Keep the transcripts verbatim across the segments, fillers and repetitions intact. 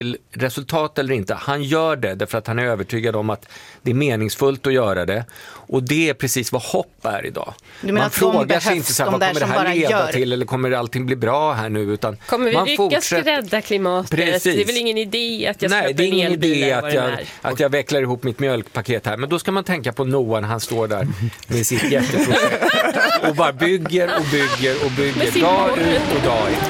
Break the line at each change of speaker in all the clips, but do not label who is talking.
resultat eller inte. Han gör det därför att han är övertygad om att det är meningsfullt att göra det. Och det är precis vad hopp är idag.
Man frågar sig inte så här, vad kommer det här leda gör. till eller kommer allting bli bra här nu? Utan
kommer vi
man
lyckas
fortsätter...
rädda klimatet?
Precis.
Det är väl ingen idé att jag
Nej,
köper
det är ingen
en elbil
idé
eller
att jag, att jag vecklar ihop mitt mjölkpaket här. Men då ska man tänka på Noah när han står där med sitt jätteprojekt och bara bygger och bygger och bygger dag ut och dag in.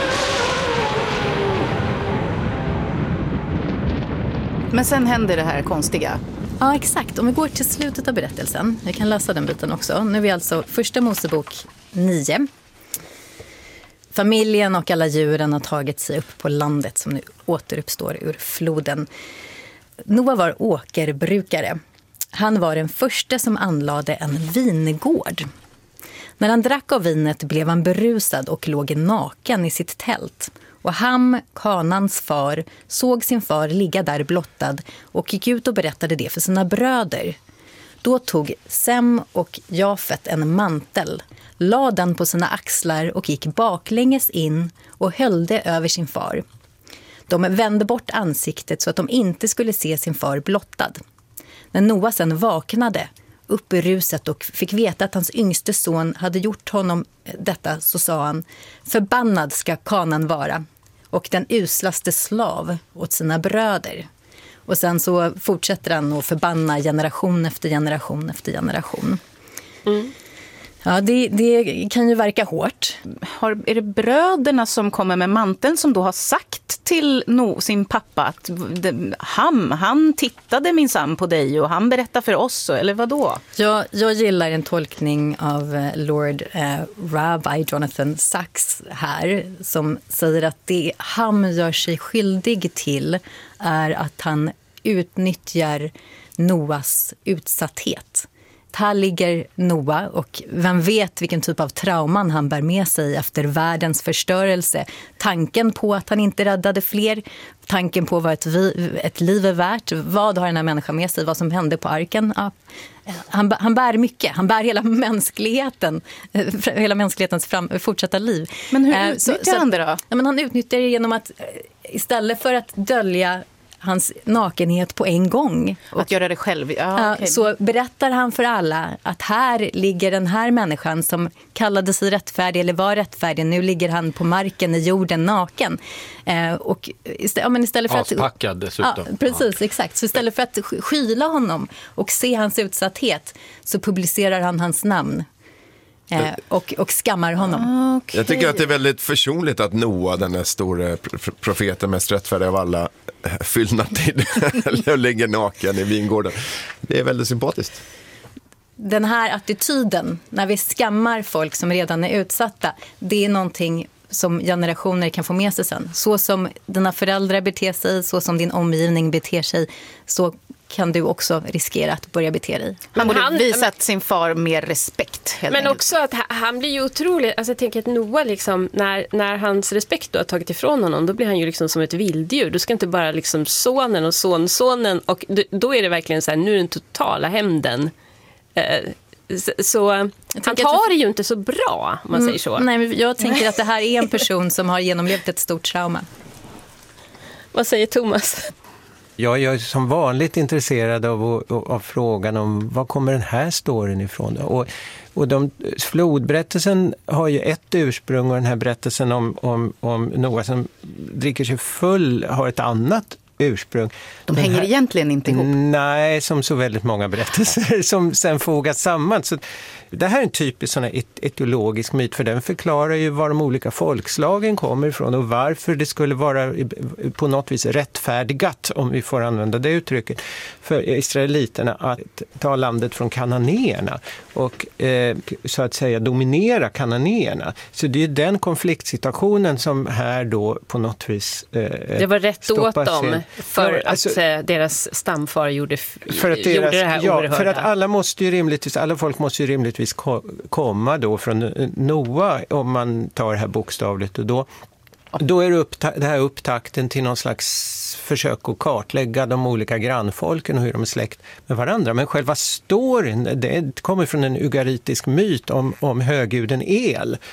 Men sen händer det här konstiga.
Ja, exakt. Om vi går till slutet av berättelsen. Jag kan läsa den biten också. Nu är vi alltså första Mosebok nio. Familjen och alla djuren har tagit sig upp på landet som nu återuppstår ur floden. Noa var åkerbrukare. Han var den första som anlade en vingård. När han drack av vinet blev han berusad och låg naken i sitt tält. Och Ham, Kanans far, såg sin far ligga där blottad och gick ut och berättade det för sina bröder. Då tog Sem och Jafet en mantel, la den på sina axlar och gick baklänges in och höll det över sin far. De vände bort ansiktet så att de inte skulle se sin far blottad. När Noa sen vaknade upp i ruset och fick veta att hans yngste son hade gjort honom detta, så sa han: förbannad ska Kanan vara och den uslaste slav åt sina bröder. Och sen så fortsätter han att förbanna generation efter generation efter generation. Mm. Ja, det, det kan ju verka hårt.
Har, är det bröderna som kommer med manteln som då har sagt till no, sin pappa att det, Ham, han tittade minsann på dig och han berättade för oss, eller vad då?
Ja, jag gillar en tolkning av Lord eh, Rabbi Jonathan Sacks här som säger att det Ham gör sig skyldig till är att han utnyttjar Noas utsatthet. Här ligger Noa och vem vet vilken typ av trauman han bär med sig efter världens förstörelse. Tanken på att han inte räddade fler, tanken på vad ett, vi, ett liv är värt, vad har den här människan med sig, vad som hände på arken. Ja. Han, han bär mycket, han bär hela mänskligheten, hela mänsklighetens fram, fortsatta liv.
Men hur utnyttjar han det då?
Ja, men han utnyttjar det genom att istället för att dölja hans nakenhet på en gång. Och,
att göra det själv. Ja, okay.
Så berättar han för alla att här ligger den här människan som kallade sig rättfärdig eller var rättfärdig. Nu ligger han på marken i jorden naken. Eh, och istället, ja, men istället för att...
Aspackad dessutom.
Ja, precis, ja. Exakt. Så istället för att skyla honom och se hans utsatthet så publicerar han hans namn. Eh, och, och skammar honom.
Okay. Jag tycker att det är väldigt försonligt att Noa, den här stora profeten, mest rättfärdiga av alla, fyllnar till och ligger naken i vingården. Det är väldigt sympatiskt.
Den här attityden, när vi skammar folk som redan är utsatta, det är någonting som generationer kan få med sig sen. Så som dina föräldrar beter sig, så som din omgivning beter sig, så kan du också riskera att börja bete dig.
Han borde han, visat men, sin far mer respekt.
Men
enkelt.
Också att han blir ju otroligt, alltså jag tänker att Noa liksom, när, när hans respekt då har tagit ifrån honom, då blir han ju liksom som ett vilddjur. Du ska inte bara liksom sonen och sonsonen, och då är det verkligen så här, nu är den totala hämnden. Eh, så, så han tar det ju inte så bra, om man mm, säger så.
Nej, men jag tänker att det här är en person som har genomlevt ett stort trauma.
Vad säger Thomas?
Jag är som vanligt intresserad av, av frågan om vad kommer den här storyn ifrån. Och, och de, flodberättelsen har ju ett ursprung, och den här berättelsen om, om, om Noa som dricker sig full har ett annat ursprung.
De hänger här, egentligen inte ihop.
Nej, som så väldigt många berättelser som sen fogas samman. Så det här är en typisk sån här et- etiologisk myt, för den förklarar ju var de olika folkslagen kommer ifrån och varför det skulle vara på något vis rättfärdigat, om vi får använda det uttrycket, för israeliterna att ta landet från kananéerna och eh, så att säga dominera kananéerna. Så det är den konfliktsituationen som här då på något vis eh,
det var rätt åt dem
in.
för
ja, alltså,
att deras stamfar gjorde,
för att deras,
gjorde det här
ja,
oerhörda.
För att alla måste ju rimligtvis, alla folk måste ju rimligtvis ko- komma då från Noa, om man tar det här bokstavligt, och då Då är det, uppta- det här upptakten till någon slags försök att kartlägga de olika grannfolken och hur de är släkt med varandra. Men själva storyn, det kommer från en ugaritisk myt om, om höguden El,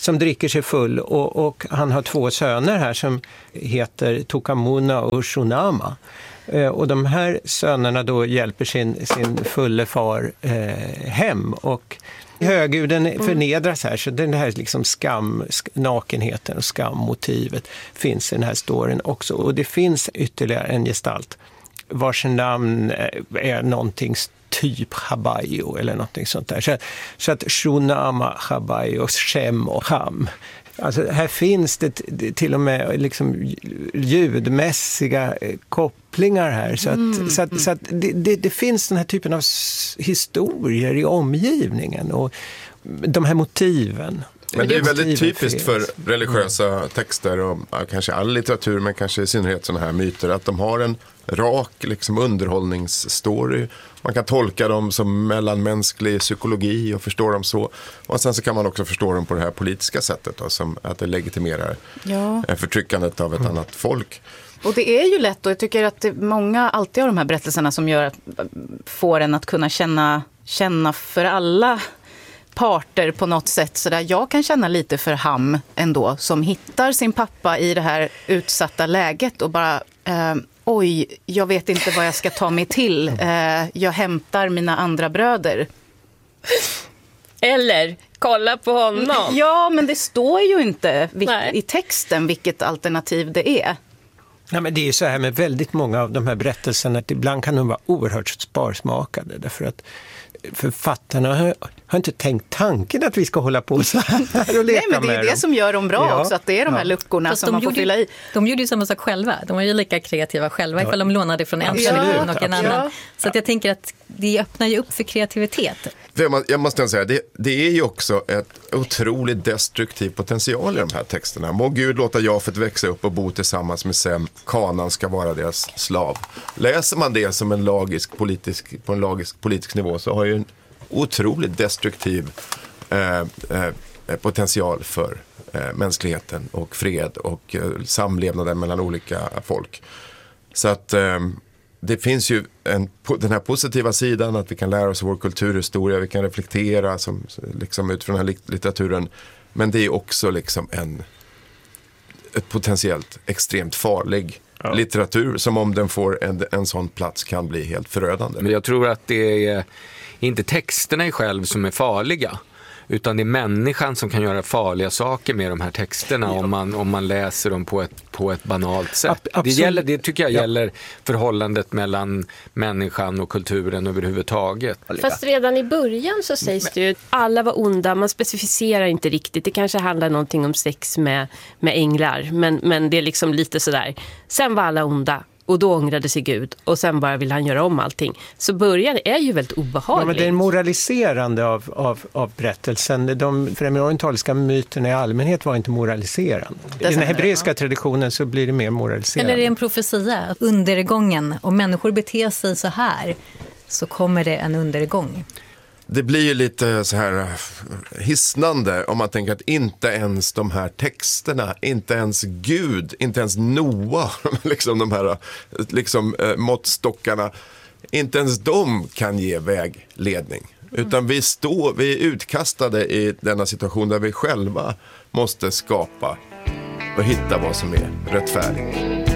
som dricker sig full och, och han har två söner här som heter Tokamuna och Shunama. Eh, och de här sönerna då hjälper sin, sin fulle far eh, hem och höguden förnedras här, så den här liksom skam, nakenheten och skammotivet finns i den här storyn också. Och det finns ytterligare en gestalt vars namn är någonting typ Habayo eller någonting sånt där. Så, så att Shunama, Habayo, Shem och Ham. Alltså här finns det till och med liksom ljudmässiga kopplingar här. Så att, mm. så att, så att det, det, det finns den här typen av historier i omgivningen och de här motiven.
Men det är väldigt typiskt för religiösa texter och kanske all litteratur, men kanske i synnerhet sådana här myter, att de har en rak liksom, underhållningsstory. Man kan tolka dem som mellanmänsklig psykologi och förstå dem så. Och sen så kan man också förstå dem på det här politiska sättet då, som att det legitimerar ja. förtryckandet av ett mm. annat folk.
Och det är ju lätt, och jag tycker att det, många alltid har de här berättelserna som gör att, får en att kunna känna, känna för alla parter på något sätt. Så där jag kan känna lite för Ham ändå, som hittar sin pappa i det här utsatta läget och bara eh, oj, jag vet inte vad jag ska ta mig till. Eh, jag hämtar mina andra bröder.
Eller kolla på honom.
Ja, men det står ju inte vil- i texten vilket alternativ det är.
Nej, men det är så här med väldigt många av de här berättelserna att ibland kan de vara oerhört sparsmakade därför att författarna har, har inte tänkt tanken att vi ska hålla på så här och leka.
Nej, men det är det
dem.
som gör dem bra ja. också, att det är de här luckorna Fast som de man får
gjorde,
fylla i.
De gjorde ju samma sak själva. De var ju lika kreativa själva ja. ifall de lånade från en tradition och en annan. Ja. Så att jag tänker att det öppnar ju upp för kreativitet.
Jag måste säga, det, det är ju också ett otroligt destruktiv potential i de här texterna. Må Gud låta Jafet växa upp och bo tillsammans med Sem. Kanan ska vara deras slav. Läser man det som en lagisk politisk, på en lagisk politisk nivå så har ju en otroligt destruktiv eh, eh, potential för eh, mänskligheten och fred och eh, samlevnaden mellan olika folk. Så att eh, det finns ju en, den här positiva sidan att vi kan lära oss vår kulturhistoria, vi kan reflektera som, liksom utifrån den här litteraturen. Men det är också liksom en ett potentiellt extremt farlig ja. litteratur som om den får en, en sån plats kan bli helt förödande.
Men jag tror att det är inte texterna i själv som är farliga, utan det är människan som kan göra farliga saker med de här texterna ja. om, man, om man läser dem på ett, på ett banalt sätt. Det, gäller, det tycker jag gäller ja. förhållandet mellan människan och kulturen överhuvudtaget.
Fast redan i början så sägs det ju att alla var onda, man specificerar inte riktigt. Det kanske handlar någonting om sex med, med änglar, men, men det är liksom lite sådär. Sen var alla onda. Och då ångrade sig Gud och sen bara vill han göra om allting. Så början är ju väldigt obehaglig.
Ja, men det är en moraliserande av, av, av berättelsen. De främjorientaliska myterna i allmänhet var inte moraliserande. I den hebreiska ja. traditionen så blir det mer moraliserande.
Eller är det en profetia? Undergången. Om människor beter sig så här så kommer det en undergång.
Det blir ju lite så här hisnande om man tänker att inte ens de här texterna, inte ens Gud, inte ens Noa, liksom de här liksom, eh, måttstockarna, inte ens de kan ge vägledning. Mm. Utan vi, står, vi är utkastade i denna situation där vi själva måste skapa och hitta vad som är rättfärdigt.